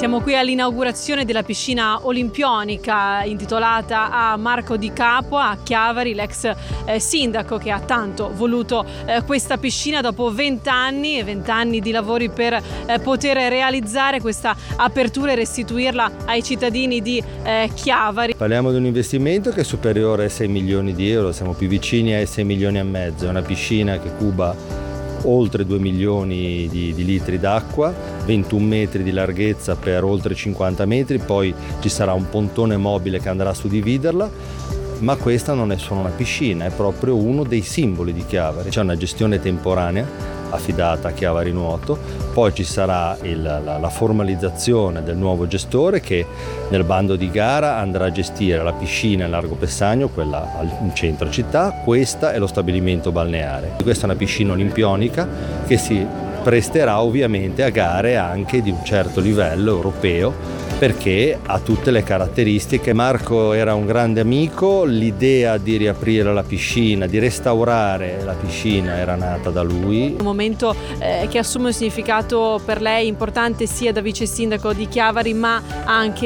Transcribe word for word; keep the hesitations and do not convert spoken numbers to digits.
Siamo qui all'inaugurazione della piscina olimpionica intitolata a Marco Di Capua a Chiavari, l'ex eh, sindaco che ha tanto voluto eh, questa piscina dopo vent'anni e vent'anni di lavori per eh, poter realizzare questa apertura e restituirla ai cittadini di eh, Chiavari. Parliamo di un investimento che è superiore ai sei milioni di euro, siamo più vicini ai sei milioni e mezzo, è una piscina che cuba oltre due milioni di, di litri d'acqua, ventuno metri di larghezza per oltre cinquanta metri, poi ci sarà un pontone mobile che andrà a suddividerla, ma questa non è solo una piscina, è proprio uno dei simboli di Chiavari. C'è una gestione temporanea affidata a Chiavari Nuoto, poi ci sarà il, la, la formalizzazione del nuovo gestore che nel bando di gara andrà a gestire la piscina in Largo Pessagno, quella in centro città, questa è lo stabilimento balneare. Questa è una piscina olimpionica che si presterà ovviamente a gare anche di un certo livello europeo, perché ha tutte le caratteristiche. Marco era un grande amico, l'idea di riaprire la piscina, di restaurare la piscina era nata da lui. Un momento eh, che assume un significato per lei importante sia da vice sindaco di Chiavari ma anche